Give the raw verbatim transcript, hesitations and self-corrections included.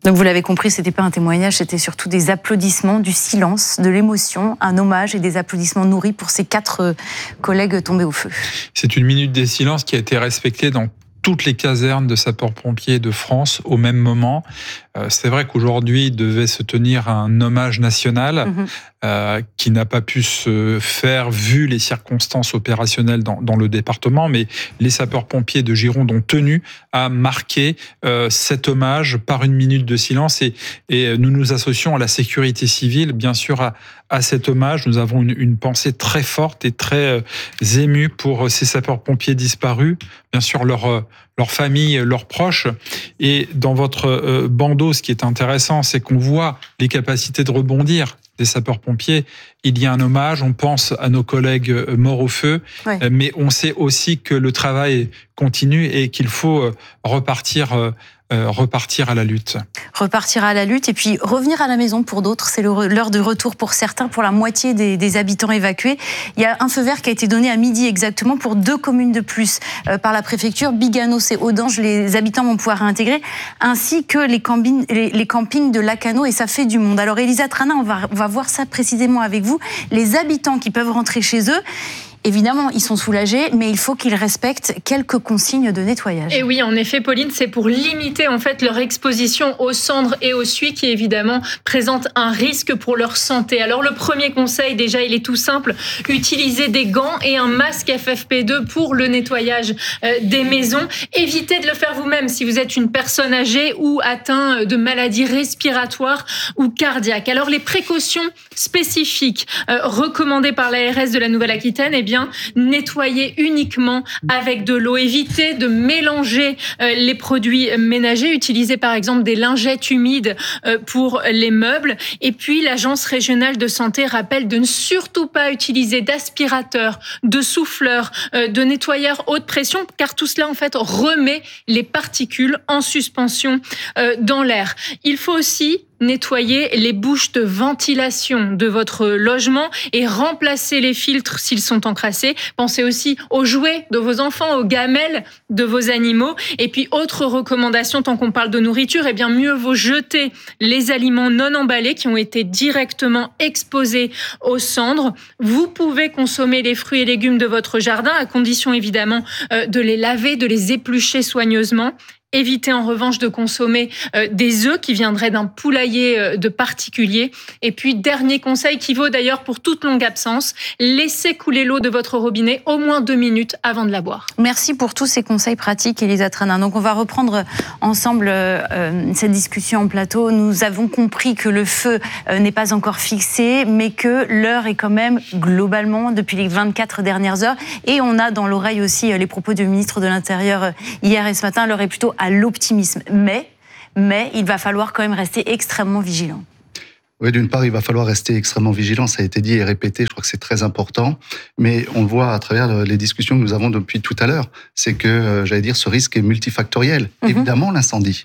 Donc vous l'avez compris, c'était pas un témoignage, c'était surtout des applaudissements, du silence, de l'émotion, un hommage et des applaudissements nourris pour ces quatre collègues tombés au feu. C'est une minute des silences qui a été respectée dans toutes les casernes de sapeurs-pompiers de France au même moment. Euh, c'est vrai qu'aujourd'hui, il devait se tenir un hommage national mmh. euh, qui n'a pas pu se faire vu les circonstances opérationnelles dans, dans le département, mais les sapeurs-pompiers de Gironde ont tenu à marquer euh, cet hommage par une minute de silence et, et nous nous associons à la sécurité civile, bien sûr, à, à cet hommage. Nous avons une, une pensée très forte et très euh, émue pour ces sapeurs-pompiers disparus, bien sûr, leur, euh, leur famille, leurs proches. Et dans votre euh, bandeau, ce qui est intéressant, c'est qu'on voit les capacités de rebondir des sapeurs-pompiers. Il y a un hommage, on pense à nos collègues morts au feu, ouais. mais on sait aussi que le travail continue et qu'il faut repartir, euh, repartir à la lutte. Repartir à la lutte et puis revenir à la maison pour d'autres. C'est l'heure de retour pour certains, pour la moitié des, des habitants évacués. Il y a un feu vert qui a été donné à midi exactement pour deux communes de plus euh, par la préfecture. Biganos et Audange, les habitants vont pouvoir réintégrer, ainsi que les campings, les, les campings de Lacano, et ça fait du monde. Alors Elisa Trana, on va, on va voir ça précisément avec vous. Les habitants qui peuvent rentrer chez eux, évidemment, ils sont soulagés, mais il faut qu'ils respectent quelques consignes de nettoyage. Et oui, en effet, Pauline, c'est pour limiter en fait leur exposition aux cendres et aux suies qui évidemment présentent un risque pour leur santé. Alors le premier conseil, déjà, il est tout simple, utilisez des gants et un masque F F P deux pour le nettoyage euh, des maisons. Évitez de le faire vous-même si vous êtes une personne âgée ou atteint de maladies respiratoires ou cardiaques. Alors les précautions spécifiques euh, recommandées par l'A R S de la Nouvelle-Aquitaine, eh bien, nettoyer uniquement avec de l'eau. Évitez de mélanger euh, les produits ménagers. Utilisez par exemple des lingettes humides euh, pour les meubles. Et puis, l'Agence régionale de santé rappelle de ne surtout pas utiliser d'aspirateur, de souffleur, euh, de nettoyeur haute pression, car tout cela, en fait, remet les particules en suspension euh, dans l'air. Il faut aussi nettoyer les bouches de ventilation de votre logement et remplacer les filtres s'ils sont encrassés. Pensez aussi aux jouets de vos enfants, aux gamelles de vos animaux. Et puis, autre recommandation, tant qu'on parle de nourriture, eh bien, mieux vaut jeter les aliments non emballés qui ont été directement exposés aux cendres. Vous pouvez consommer les fruits et légumes de votre jardin, à condition évidemment de les laver, de les éplucher soigneusement. Évitez en revanche de consommer euh, des œufs qui viendraient d'un poulailler euh, de particulier. Et puis, dernier conseil qui vaut d'ailleurs pour toute longue absence, laissez couler l'eau de votre robinet au moins deux minutes avant de la boire. Merci pour tous ces conseils pratiques, Elisa Trana. Donc, on va reprendre ensemble euh, cette discussion en plateau. Nous avons compris que le feu euh, n'est pas encore fixé, mais que l'heure est quand même globalement depuis les vingt-quatre dernières heures. Et on a dans l'oreille aussi euh, les propos du ministre de l'Intérieur euh, hier et ce matin. L'heure est plutôt à l'optimisme, mais, mais il va falloir quand même rester extrêmement vigilant. Oui, d'une part, il va falloir rester extrêmement vigilant, ça a été dit et répété, je crois que c'est très important, mais on le voit à travers les discussions que nous avons depuis tout à l'heure, c'est que, j'allais dire, ce risque est multifactoriel. Mm-hmm. Évidemment, l'incendie,